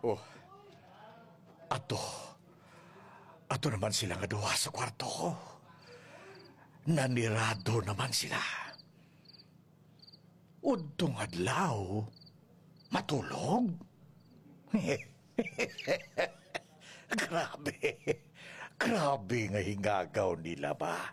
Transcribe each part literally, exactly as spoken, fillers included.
Oh, ato. Ato naman sila nga duha sa kwarto ko. Nanirado naman sila. Udtong adlaw, matulog. Grabe. Grabe nga hingagaw nila ba?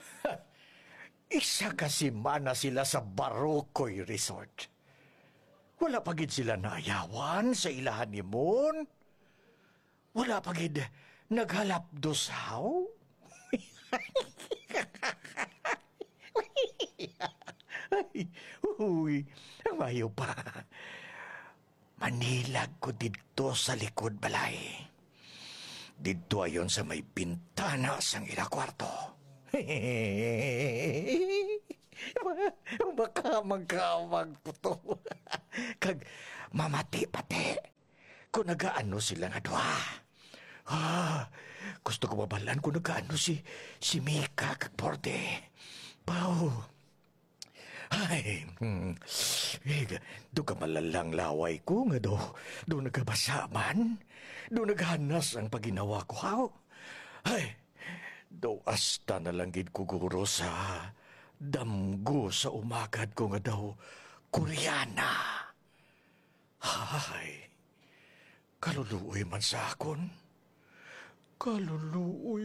Isa kasi mana sila sa Barokoy Resort. Wala pagid sila naayawan sa ilahan ni Mon. Wala pagid naghalapdosaw. Ay, uy, ang mayo pa. Manilag ko dito sa likod balay. Dito ayon sa may bintana sang ila kwarto. Baka magkamag ko to. Kag mamati pati. Kung nagaano sila nga duha. Ah, gusto ko mabalan kung nagaano si, si Mika kag Borde. Pao. Ay, hmm. Eh, do ka malalang laway ko nga do. Do nagabasa man. Do naghanas ang paginawa ko, haw. Ay, do asta na lang gid ko guro sa damgo sa umagad ko nga daw Koreana. Ay, kaluluoy man sa akon. Kaluluoy